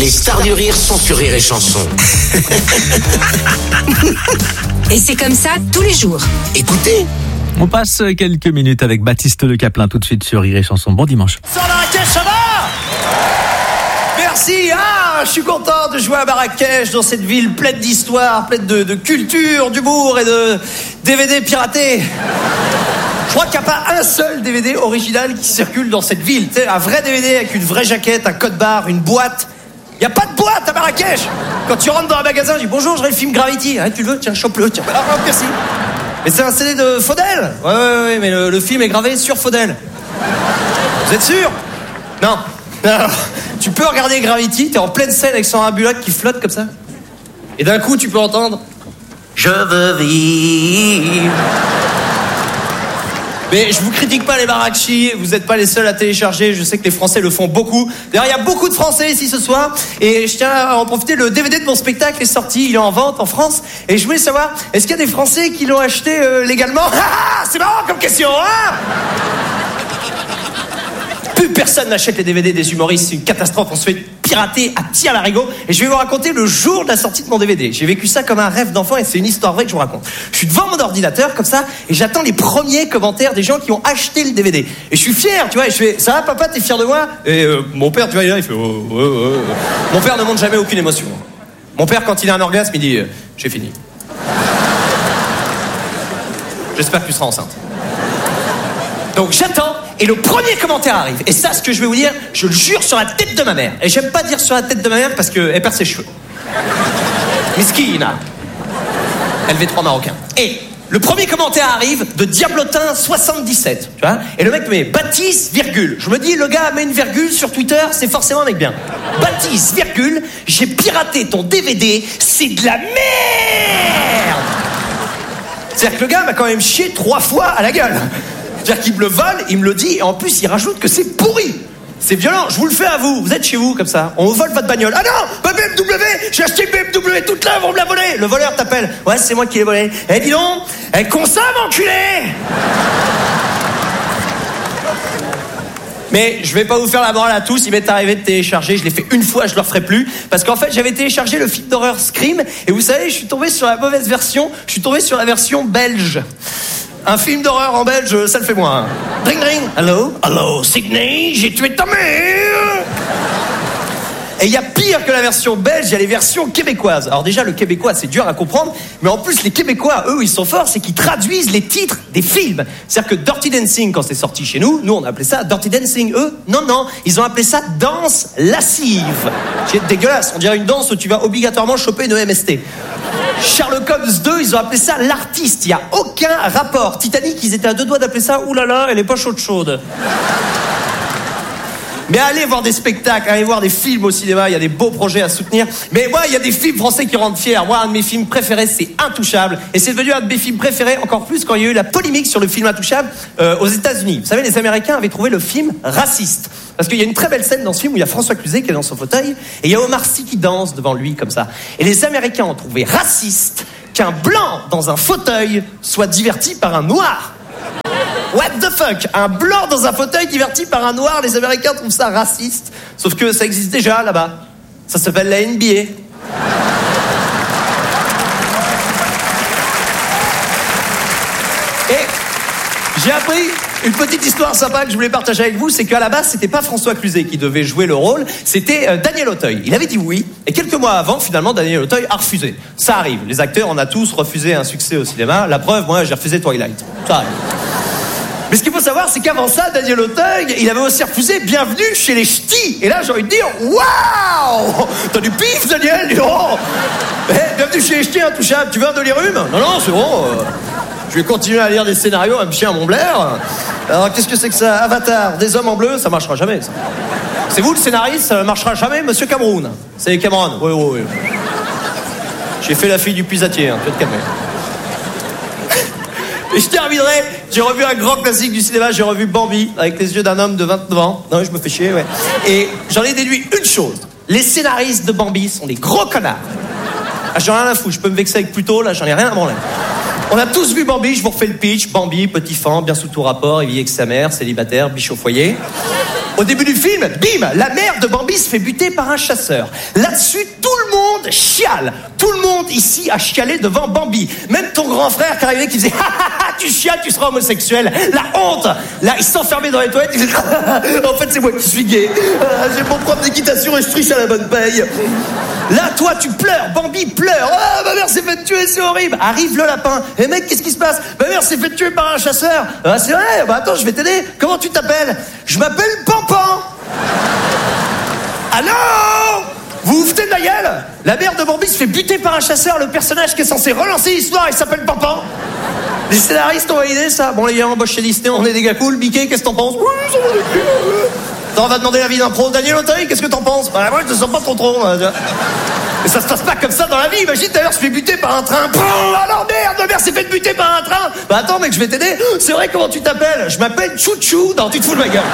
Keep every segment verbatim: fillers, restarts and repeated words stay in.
Les stars du rire sont sur Rire et Chanson. Et c'est comme ça tous les jours. Écoutez. On passe quelques minutes avec Baptiste Le Caplin tout de suite sur Rire et Chanson. Bon dimanche. Sur Marrakech, ça va? Merci. Ah, je suis content de jouer à Marrakech, dans cette ville pleine d'histoire, pleine de, de culture, d'humour et de D V D piratés. Je crois qu'il n'y a pas un seul D V D original qui circule dans cette ville. Tu sais, un vrai D V D avec une vraie jaquette, un code barre, une boîte. Il n'y a pas de boîte à Marrakech. Quand tu rentres dans un magasin, je dis bonjour, j'aurais le film Gravity. Ah, tu le veux? Tiens, chope-le. Tiens. Ah, merci. Mais c'est un C D de Faudel. Ouais, ouais, ouais, mais le, le film est gravé sur Faudel. Vous êtes sûr? Non. Alors, tu peux regarder Gravity, t'es en pleine scène avec Sandra Bullock qui flotte comme ça. Et d'un coup, tu peux entendre je veux vivre. Mais je vous critique pas les Marrakechis, vous n'êtes pas les seuls à télécharger, je sais que les Français le font beaucoup. D'ailleurs, il y a beaucoup de Français ici ce soir, et je tiens à en profiter, le D V D de mon spectacle est sorti, il est en vente en France, et je voulais savoir, est-ce qu'il y a des Français qui l'ont acheté euh, légalement? Ah, c'est marrant comme question, hein? Plus personne n'achète les D V D des humoristes, c'est une catastrophe, on se fait pirater à tir larigot. Et je vais vous raconter le jour de la sortie de mon D V D. J'ai vécu ça comme un rêve d'enfant et c'est une histoire vraie que je vous raconte. Je suis devant mon ordinateur comme ça et j'attends les premiers commentaires des gens qui ont acheté le D V D. Et je suis fier, tu vois, et je fais ça va papa, t'es fier de moi? Et euh, mon père, tu vois, il est là, il fait oh, oh, oh. Mon père ne montre jamais aucune émotion. Mon père, quand il a un orgasme, il dit euh, j'ai fini. J'espère que tu seras enceinte. Donc j'attends. Et le premier commentaire arrive. Et ça, ce que je vais vous dire, je le jure sur la tête de ma mère. Et j'aime pas dire sur la tête de ma mère parce qu'elle perd ses cheveux. Miskina. L V trois marocain. Et le premier commentaire arrive de Diablotin soixante-dix-sept. Tu vois? Et le mec met Baptiste, virgule. Je me dis, le gars met une virgule sur Twitter, c'est forcément un mec bien. Baptiste, virgule, j'ai piraté ton D V D, c'est de la merde! C'est-à-dire que le gars m'a quand même chié trois fois à la gueule. C'est-à-dire qu'il me le vole, il me le dit, et en plus il rajoute que c'est pourri. C'est violent, je vous le fais à vous. Vous êtes chez vous comme ça, on vole votre bagnole. Ah non, ma B M W, j'ai acheté une B M W toute là, on me l'a volée. Le voleur t'appelle, ouais c'est moi qui l'ai volé. Eh dis donc, elle consomme enculé. Mais je vais pas vous faire la morale à tous, il m'est arrivé de télécharger, je l'ai fait une fois, je le referai plus. Parce qu'en fait j'avais téléchargé le film d'horreur Scream, et vous savez, je suis tombé sur la mauvaise version, je suis tombé sur la version belge. Un film d'horreur en belge, ça le fait moins. Ring ring. Hello, hello, Sydney, j'ai tué ta mère. Et il y a pire que la version belge, il y a les versions québécoises. Alors déjà, le québécois, c'est dur à comprendre, mais en plus, les Québécois, eux, ils sont forts, c'est qu'ils traduisent les titres des films. C'est-à-dire que Dirty Dancing, quand c'est sorti chez nous, nous, on appelait ça Dirty Dancing. Eux, non, non, ils ont appelé ça danse lascive. C'est dégueulasse, on dirait une danse où tu vas obligatoirement choper une E M S T. Sherlock Holmes deux, ils ont appelé ça l'artiste. Il n'y a aucun rapport. Titanic, ils étaient à deux doigts d'appeler ça oulala, elle est pas chaude chaude. Mais allez voir des spectacles, allez voir des films au cinéma, il y a des beaux projets à soutenir. Mais moi, il y a des films français qui rendent fiers. Moi, un de mes films préférés, c'est Intouchable. Et c'est devenu un de mes films préférés, encore plus quand il y a eu la polémique sur le film Intouchable euh, aux États-Unis. Vous savez, les Américains avaient trouvé le film raciste. Parce qu'il y a une très belle scène dans ce film où il y a François Cluzet qui est dans son fauteuil et il y a Omar Sy qui danse devant lui comme ça. Et les Américains ont trouvé raciste qu'un blanc dans un fauteuil soit diverti par un noir. What the fuck? Un blanc dans un fauteuil diverti par un noir, les Américains trouvent ça raciste. Sauf que ça existe déjà là-bas. Ça s'appelle la N B A. Et j'ai appris une petite histoire sympa que je voulais partager avec vous, c'est qu'à la base, c'était pas François Cluzet qui devait jouer le rôle, c'était euh, Daniel Auteuil. Il avait dit oui, et quelques mois avant, finalement, Daniel Auteuil a refusé. Ça arrive, les acteurs, on a tous refusé un succès au cinéma. La preuve, moi, j'ai refusé Twilight. Ça arrive. Mais ce qu'il faut savoir, c'est qu'avant ça, Daniel Auteuil, il avait aussi refusé Bienvenue chez les Ch'tis. Et là, j'ai envie de dire, waouh! T'as du pif, Daniel? Dis donc. Eh, Bienvenue chez les Ch'tis, Intouchable. Tu veux un dolirum? Non, non, c'est bon. Euh, je vais continuer à lire des scénarios, à me chier à mon blaire. Alors, qu'est-ce que c'est que ça? Avatar, des hommes en bleu, ça marchera jamais, ça. C'est vous le scénariste, ça marchera jamais, Monsieur Cameroun. C'est Cameron. Oui, oui, oui. J'ai fait la fille du puisatier, hein, tu vas te calmer. Et je terminerai, j'ai revu un grand classique du cinéma, j'ai revu Bambi, avec les yeux d'un homme de vingt-neuf ans. Non, je me fais chier, ouais. Et j'en ai déduit une chose. Les scénaristes de Bambi sont des gros connards. Ah, j'en ai rien à foutre, je peux me vexer avec Pluto, là, j'en ai rien à branler. On a tous vu Bambi, je vous refais le pitch. Bambi, petit fan, bien sous tout rapport, il vit avec sa mère, célibataire, biche au foyer. Au début du film, bim, la mère de Bambi se fait buter par un chasseur. Là-dessus, tout le monde chiale. Tout le monde ici a chialé devant Bambi. Même ton grand frère qui arrivait qui faisait « Ha ha ha, tu chiales, tu seras homosexuel !» La honte. Là, il s'enfermait dans les toilettes, il faisait « En fait, c'est moi qui suis gay. Euh, j'ai mon prof d'équitation et je triche à la bonne paye. » Là, toi, tu pleures. Bambi pleure. « Ah, ma mère s'est fait tuer, c'est horrible. » Arrive le lapin. « Eh mec, qu'est-ce qui se passe ? Ma mère s'est fait tuer par un chasseur. »« Ah, c'est vrai. Bah attends, je vais t'aider. Comment tu t'appelles ? » ?»« Je m'appelle Pampan. » Ah non ! Vous vous foutez de la gueule ? La mère de Bambi se fait buter par un chasseur. Le personnage qui est censé relancer l'histoire, il s'appelle Pampan. Les scénaristes ont validé ça. Bon, les gars, on bosse chez Disney, on est des gars cool. Mickey, qu'est-ce que t'en penses ? Oui, ça va être cool. Attends, on va demander l'avis d'un pro. Daniel Auteuil, qu'est-ce que t'en penses ? Bah, moi, je te sens pas trop trop. Moi, mais ça se passe pas comme ça dans la vie. Imagine, d'ailleurs, je se fait buter par un train. Alors merde, ma mère s'est fait buter par un train. Bah attends, mec, je vais t'aider. C'est vrai, comment tu t'appelles ? Je m'appelle Chouchou. Non, tu te fous de ma gueule.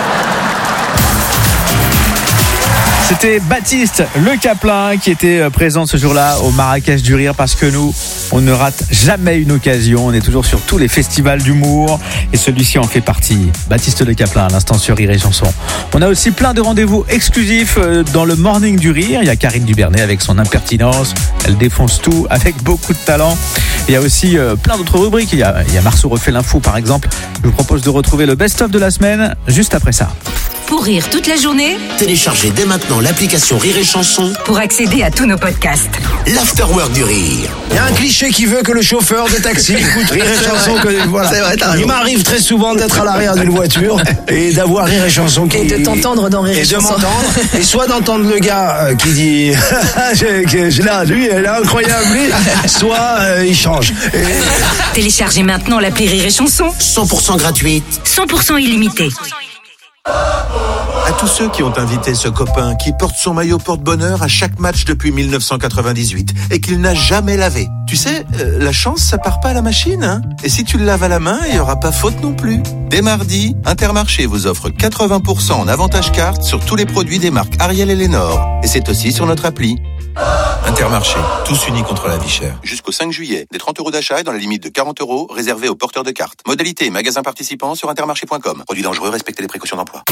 C'était Baptiste Le Caplin qui était présent ce jour-là au Marrakech du Rire, parce que nous, on ne rate jamais une occasion. On est toujours sur tous les festivals d'humour et celui-ci en fait partie. Baptiste Le Caplin à l'instant sur Rire et Chanson. On a aussi plein de rendez-vous exclusifs dans le Morning du Rire. Il y a Karine Dubernet avec son impertinence. Elle défonce tout avec beaucoup de talent. Il y a aussi plein d'autres rubriques. Il y a, il y a Marceau refait l'info par exemple. Je vous propose de retrouver le best-of de la semaine juste après ça. Pour rire toute la journée, Téléchargez dès maintenant l'application Rire et Chanson, pour accéder à tous nos podcasts. l'Afterwork du Rire. Il y a un cliché qui veut que le chauffeur de taxi écoute Rire et Chanson. Que, voilà. C'est vrai, t'as Il raison. m'arrive très souvent d'être à l'arrière d'une voiture et d'avoir Rire et Chanson qui... Et de t'entendre dans Rire et Et de Chanson. m'entendre. Et soit d'entendre le gars euh, qui dit je, que je, là, lui, elle est incroyable, lui. Soit euh, il change. Et... Téléchargez maintenant l'appli Rire et Chanson, cent pour cent gratuite. cent pour cent illimité. À tous ceux qui ont invité ce copain qui porte son maillot porte-bonheur à chaque match depuis dix-neuf cent quatre-vingt-dix-huit et qu'il n'a jamais lavé. Tu sais, euh, la chance, ça part pas à la machine, hein. Et si tu le laves à la main, il y aura pas faute non plus. Dès mardi, Intermarché vous offre quatre-vingts pour cent en avantage carte sur tous les produits des marques Ariel et Lénore. Et c'est aussi sur notre appli. Intermarché, tous unis contre la vie chère. Jusqu'au cinq juillet, des trente euros d'achat et dans la limite de quarante euros réservés aux porteurs de cartes. Modalité et magasins participants sur intermarché point com. Produits dangereux, respectez les précautions d'emploi.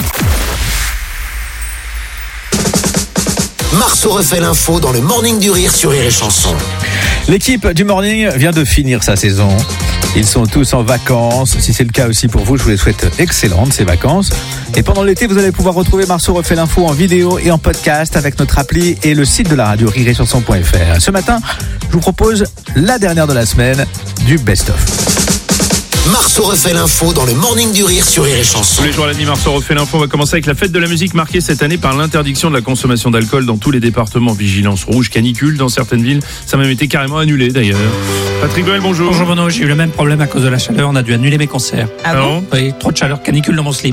Marceau refait l'info dans le Morning du Rire sur Rire et Chanson. L'équipe du Morning vient de finir sa saison. Ils sont tous en vacances. Si c'est le cas aussi pour vous, je vous les souhaite excellentes ces vacances. Et pendant l'été, vous allez pouvoir retrouver Marceau refait l'info en vidéo et en podcast avec notre appli et le site de la radio rire et chanson point f r. Ce matin, je vous propose la dernière de la semaine du best-of. Marceau refait l'info dans le Morning du Rire sur Rire et Chanson. Tous les jours à la nuit, Marceau refait l'info. On va commencer avec la fête de la musique marquée cette année par l'interdiction de la consommation d'alcool dans tous les départements. Vigilance rouge, canicule dans certaines villes. Ça a même été carrément annulé d'ailleurs. Patrick Goël, bonjour. Bonjour Bruno, j'ai eu le même problème à cause de la chaleur. On a dû annuler mes concerts. Ah bon ? Oui, trop de chaleur, canicule dans mon slip.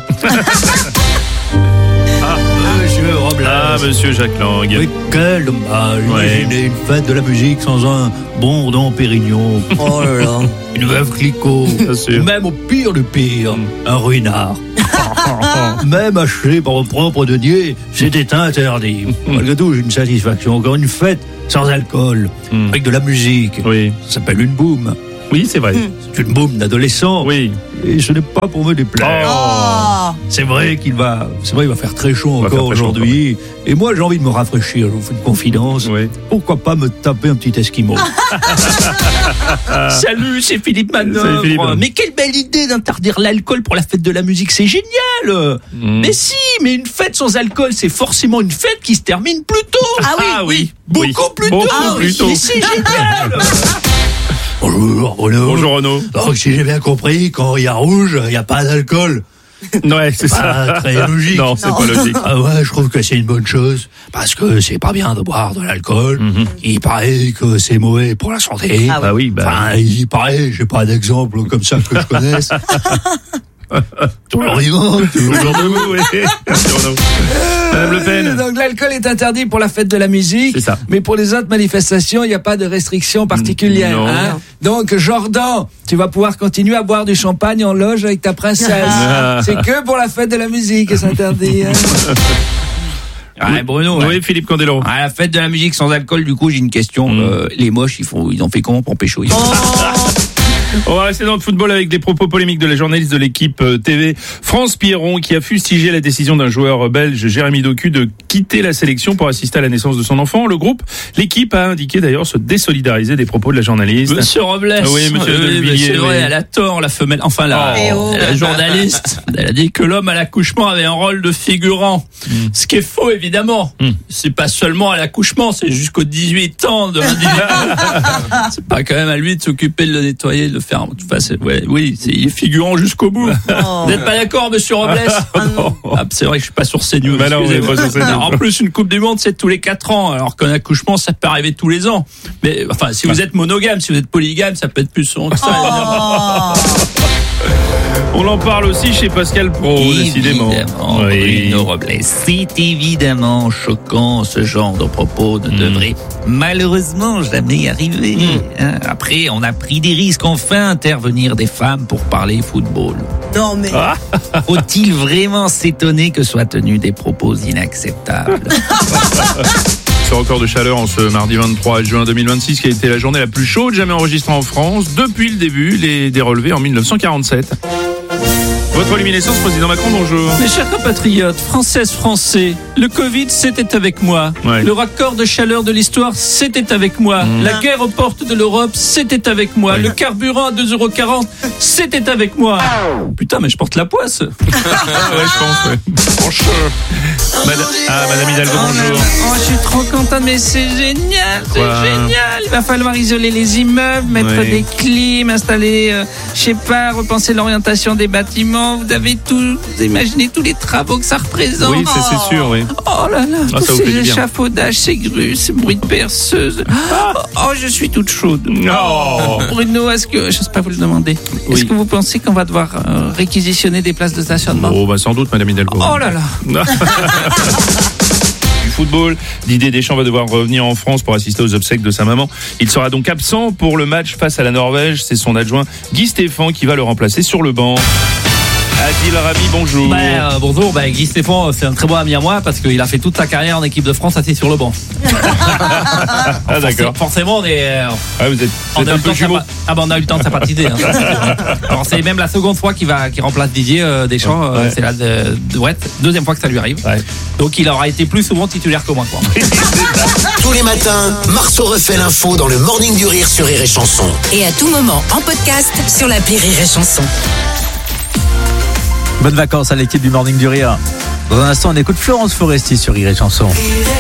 Monsieur Robles. Ah, monsieur Jacques Lang. Oui, quel dommage. Ouais. Imaginez une fête de la musique sans un bon Dom Pérignon. Oh là là. Une veuve Clicquot. Bien sûr. Même au pire du pire, un ruinard. Même acheté par vos propres deniers, c'était interdit. Malgré tout, j'ai une satisfaction. Encore une fête sans alcool, Mm. avec de la musique. Oui. Ça s'appelle une boum. Oui, c'est vrai. C'est une boum d'adolescent. Oui. Et ce n'est pas pour me déplaire. Oh. C'est vrai qu'il va, c'est vrai, il va faire très chaud Il va encore faire très chaud aujourd'hui. Et moi, j'ai envie de me rafraîchir. Je vous fais une confidence. Oui. Pourquoi pas me taper un petit esquimau? Salut, c'est Philippe Manœuvre. Salut, Philippe. Mais quelle belle idée d'interdire l'alcool pour la fête de la musique. C'est génial. Mm. Mais si, mais une fête sans alcool, c'est forcément une fête qui se termine plus tôt. Ah oui, Ah oui. Beaucoup Oui. plus Beaucoup tôt. Ah plus oui, tôt. Mais c'est génial. Bonjour, Bruno. Bonjour Renaud. Donc, si j'ai bien compris, quand il y a rouge, il n'y a pas d'alcool. Ouais, c'est Pas ça. très logique. Non, c'est pas logique. Ah ouais, je trouve que c'est une bonne chose parce que c'est pas bien de boire de l'alcool. Mhm. Il paraît que c'est mauvais pour la santé. Bah oui, bah. Enfin, il paraît, j'ai pas d'exemple comme ça que je connaisse. Toujours vivant. Bonjour debout, oui. Merci Renaud. Madame Le Pen. Donc l'alcool est interdit pour la fête de la musique, C'est ça. mais pour les autres manifestations, il n'y a pas de restrictions particulières. Non. Hein. Donc Jordan, tu vas pouvoir continuer à boire du champagne en loge avec ta princesse. Ah. C'est que pour la fête de la musique que c'est interdit. Hein. Ah, Bruno, Oui, ouais. Philippe Candeloro. À la fête de la musique sans alcool, du coup, j'ai une question. Mm. Euh, les moches, ils font, ils ont fait comment pour pécho? Ils- On va rester dans le football avec des propos polémiques de la journaliste de l'équipe T V France Pierron qui a fustigé la décision d'un joueur belge, Jérémy Doku, de quitter la sélection pour assister à la naissance de son enfant. Le groupe, l'équipe a indiqué d'ailleurs se désolidariser des propos de la journaliste. Monsieur Robles. Ah oui, monsieur oui, Delvilliers, c'est vrai, oui. Elle a tort, la femelle. Enfin, la, Oh. la journaliste. Elle a dit que l'homme à l'accouchement avait un rôle de figurant. Mm. Ce qui est faux, évidemment. Mm. C'est pas seulement à l'accouchement, c'est jusqu'aux dix-huit ans de l'individu. C'est pas quand même à lui de s'occuper de le nettoyer, de le faire. Enfin, c'est, ouais, oui, c'est, il est figurant jusqu'au bout. Oh. Vous n'êtes pas d'accord, monsieur Robles? Ah, ah, c'est vrai que je suis pas sur CNews. Bah non, on est pas sur CNews. En plus, une Coupe du Monde, c'est tous les quatre ans, alors qu'un accouchement, ça peut arriver tous les ans. Mais, enfin, si vous êtes monogame, si vous êtes polygame, ça peut être plus souvent que ça. Oh. On en parle aussi chez Pascal Pro, décidément. Évidemment, oui. Bruno Robles. C'est évidemment choquant, ce genre de propos ne mmh. devrait malheureusement jamais arriver. Mmh. Hein, après, on a pris des risques, enfin intervenir des femmes pour parler football. Non mais... Ah. Faut-il vraiment s'étonner que soient tenus des propos inacceptables? Ce record de chaleur en ce mardi vingt-trois juin deux mille vingt-six qui a été la journée la plus chaude jamais enregistrée en France depuis le début les, des relevés en mille neuf cent quarante-sept. Votre luminescence, président Macron, bonjour. Mes chers compatriotes, françaises, français, le Covid, c'était avec moi. Ouais. Le record de chaleur de l'histoire, c'était avec moi. Mmh. La guerre aux portes de l'Europe, c'était avec moi. Ouais. Le carburant à deux euros quarante, c'était avec moi. Putain, mais je porte la poisse. Ouais, je pense, ouais. Franchement. Madame, ah, Madame Hidalgo, oh, bonjour. Oh, je suis trop contente, mais c'est génial, c'est Quoi génial. Il va falloir isoler les immeubles, mettre ouais. des clims, installer, euh, je sais pas, repenser l'orientation des bâtiments. Vous avez tout, vous imaginez tous les travaux que ça représente. Oui, c'est, c'est sûr, oui. Oh là là, ah, tous ces échafaudages, ces grues, ces bruits de perceuse. Ah. Oh, je suis toute chaude. Non. Bruno, est-ce que, je sais pas vous le demander, oui. Est-ce que vous pensez qu'on va devoir euh, réquisitionner des places de stationnement? Oh, bah sans doute, Madame Hidalgo. Oh là là. Football, Didier Deschamps va devoir revenir en France pour assister aux obsèques de sa maman. Il sera donc absent pour le match face à la Norvège. C'est son adjoint Guy Stéphane qui va le remplacer sur le banc. Adil Rami, bonjour. Bah, euh, bonjour, bah, Guy Stéphane, c'est un très bon ami à moi parce qu'il a fait toute sa carrière en équipe de France assis sur le banc. Ah d'accord. Forcément, on est. Euh, ah, vous êtes, vous êtes un peu jumeaux. Ah bah on a eu le temps de sympathiser. Hein, alors c'est même la seconde fois qu'il va, qu'il remplace Didier euh, Deschamps. Euh, ouais. C'est la de, de, ouais, deuxième fois que ça lui arrive. Ouais. Donc il aura été plus souvent titulaire que moi, quoi. Tous les matins, Marceau refait l'info dans le Morning du Rire sur Rire et Chanson. Et à tout moment en podcast sur l'appli Rire et Chanson. Bonnes vacances à l'équipe du Morning du Rire. Dans un instant, on écoute Florence Foresti sur Rire et Chanson.